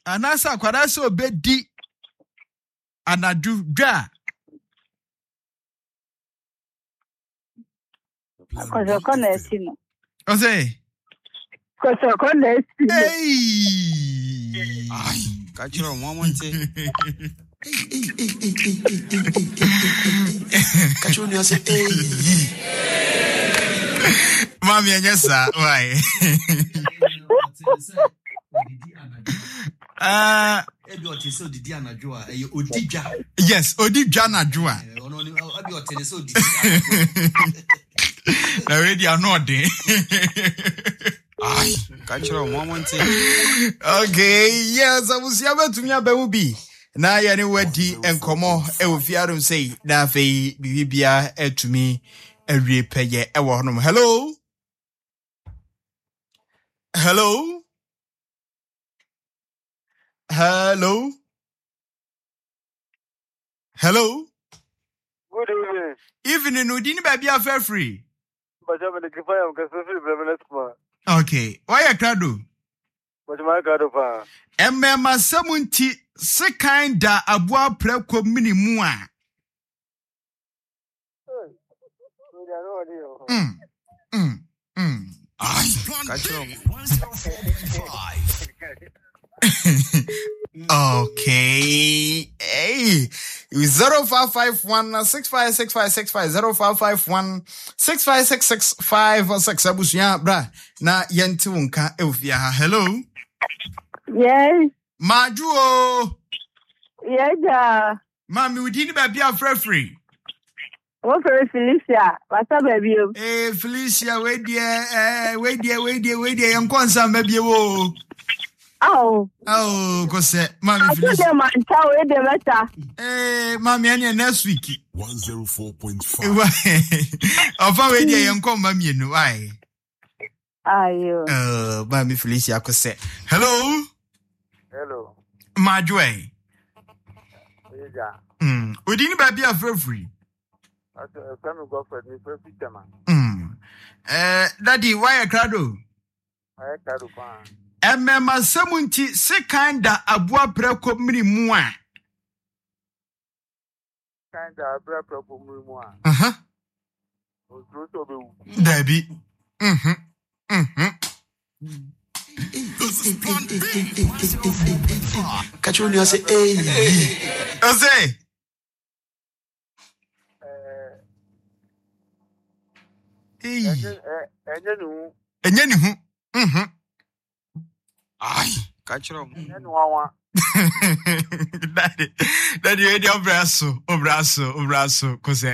Anasa kwada se obedi anadu dwa. Kosoko na esi no. Ose. Kosoko na esi. Hey. Ay, kachiro momonte. Kachiro ni ase Mami anyesa, why? Yes, Odija Najua. Already are not there. Ay, kachiro momonte. Okay, yes, I was able to me abebi. Na ya ni wedi enkomo e wo fiarum sei na afei bibia etumi awie peye e wo honom. Hello. Hello. Hello. Hello. Good evening. Evening, no dini baby are free. But I'm going to fire because I'm okay. Why you crado? But my God, pa. Emma Samunti Sekinda Abua Preko Minimua. Okay. Hey. 0551 656565 0551 656656 abusuya bra na yenti wonka efia ha. Hello. Yes. Majuo. Yeah. Mami udini ba bia free. What for Felicia? What's up, baby? Felicia, wait there, yankonsa baby wo. Oh, cause Mami Felicia. I man tell you the matter. Mami, any next week. 104.5. Ofa wait there, yankon Mami no why? Ayo. Mami Felicia, cause hello. Hello. Majue. Yeah. Udini ba bia free. Come go for me for pizza. Daddy, why a crado? I can't find. Emma Samunti Sekanda Abua Preko Minimua. Kind of brother from Mumua. Debbie. Kachiro ni ase Ose. Enye ni hu. Ay, kachiro. Daddy, edi obraso. Kose.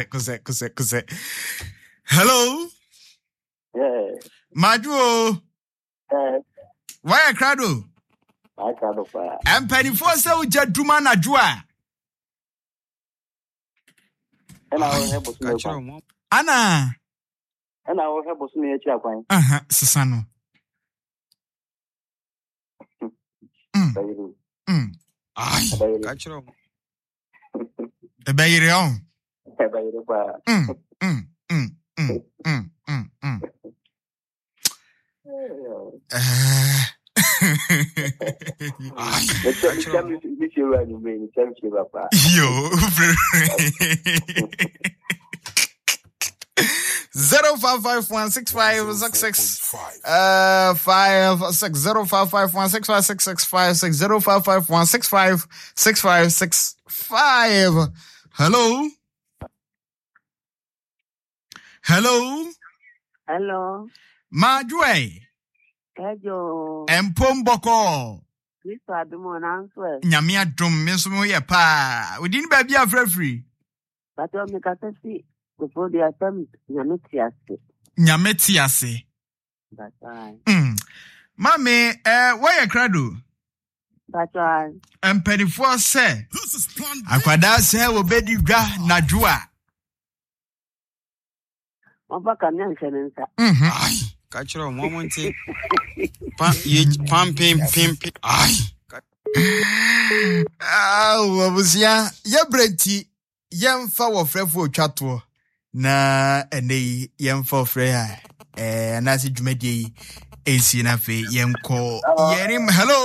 Hello. Yeah. Majuo. Why a crado? I can't find. I'm penny for so jaduma na jua. And I will help us. Kachiro. Anna. And I will help us me at your point. Susano. Ay, kachiro. Ebayire on. Yo. 05516566 56 05516566 Hello. Majue. Ejo. Empomboko. This was the one answer. Nyame adom me so mo ye pa. We didn't baby free. But you make us see before the attempt. Nyame tiase. That's right. Mami, why a crado? That's right. Empedifo se. Akwada se obedi dwa na dwa. Oba kamya nsenensa. Ay, kachiro momonte. Pam pim. Ay. Wabusia, ye brenti, yemfa wo frefo otwato. Na ene yemfa frɛ a anasi dwumadi ensi na fe yemko yerim. Hello.